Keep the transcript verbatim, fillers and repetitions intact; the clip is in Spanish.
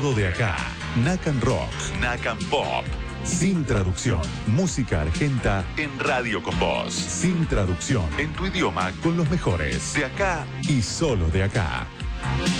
todo de acá. Nacan Rock, Nacan Pop. Sin traducción. Música argenta en Radio con Voz. Sin traducción. En tu idioma con los mejores. De acá y solo de acá.